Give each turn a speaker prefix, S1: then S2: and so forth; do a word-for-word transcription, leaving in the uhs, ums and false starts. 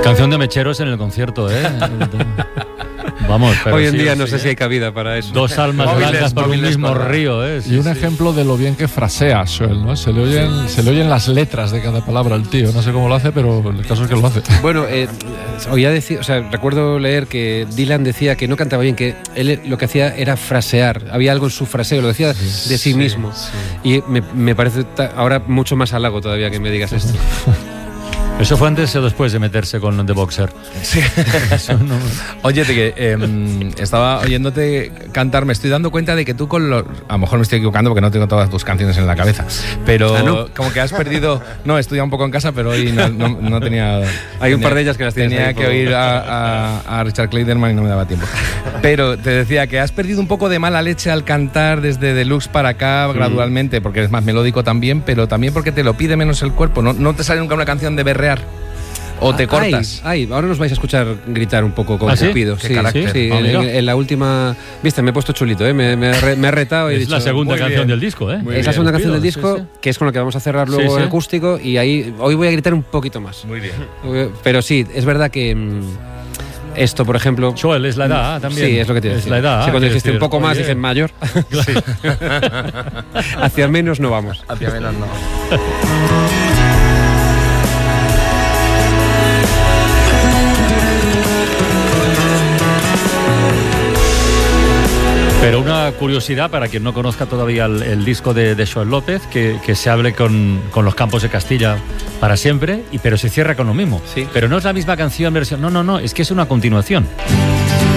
S1: Canción de mecheros en el concierto, ¿eh? Vamos, pero
S2: hoy en
S1: sí,
S2: día
S1: sí,
S2: no sé
S1: ¿eh?
S2: si hay cabida para eso.
S1: Dos almas
S3: Móviles,
S1: blancas por un
S3: móviles
S1: mismo
S3: para-
S1: río, ¿eh? Sí,
S4: y un
S1: sí.
S4: ejemplo de lo bien que frasea Joel, ¿no? Se le oyen, se le oyen las letras de cada palabra al tío. No sé cómo lo hace, pero el caso es que lo hace.
S2: Bueno, eh, oía decir, o sea, recuerdo leer que Dylan decía que no cantaba bien, que él lo que hacía era frasear. Había algo en su fraseo, lo decía de sí,
S4: sí,
S2: mismo.
S4: sí.
S2: Y me, me parece ta- ahora mucho más halago todavía que me digas esto.
S1: ¿Eso fue antes o después de meterse con The Boxer?
S3: Sí.
S1: Eso no...
S3: Oye, de que eh, estaba oyéndote cantar, me estoy dando cuenta de que tú con los... A lo mejor me estoy equivocando porque no tengo todas tus canciones en la cabeza, pero
S2: ¿Ah, no?
S3: como que has perdido... No, he estudiado un poco en casa, pero hoy no, no, no tenía...
S2: Hay un
S3: tenía-
S2: par de ellas que las tienes
S3: Tenía
S2: ahí
S3: que
S2: por-
S3: oír a, a, a Richard Clayderman y no me daba tiempo. Pero te decía que has perdido un poco de mala leche al cantar desde Deluxe para acá gradualmente, porque eres más melódico también, pero también porque te lo pide menos el cuerpo. ¿No, no te sale nunca una canción de berrear? ¿O te
S2: Ah,
S3: cortas?
S2: Ay, ay, ahora nos vais a escuchar gritar un poco con
S1: ¿Ah, sí?
S2: Cupido.
S3: Qué
S2: Sí,
S3: carácter.
S2: sí,
S1: Ah,
S2: en,
S1: mira.
S2: en- en la última... Viste, me he puesto chulito, ¿eh? me, me, he re- me he retado y he
S1: Es
S2: dicho...
S1: la segunda
S3: muy
S1: canción
S3: bien.
S1: del disco, ¿eh?
S3: Muy
S2: Es la
S3: bien.
S2: segunda canción del
S1: Sí,
S2: disco,
S1: sí.
S2: que es con la que vamos a cerrar luego
S1: Sí, sí.
S2: el acústico, y ahí hoy voy a gritar un poquito más.
S3: Muy bien.
S2: Pero sí, es verdad que mm, esto, por ejemplo...
S1: Joel, es la edad ah, también.
S2: Sí, es lo que te
S1: Es
S2: decía.
S1: la edad.
S2: Sí, cuando
S1: quiero
S2: dijiste un
S1: decir,
S2: poco más,
S1: oye,
S2: dije mayor. Hacia menos no vamos.
S3: Hacia menos no.
S1: Pero una curiosidad para quien no conozca todavía el, el disco de, de Joel López, que, que se hable con, con los Campos de Castilla para siempre, y, pero se cierra con lo mismo.
S2: Sí.
S1: Pero no es la misma canción, versión. No, no, no, es que es una continuación.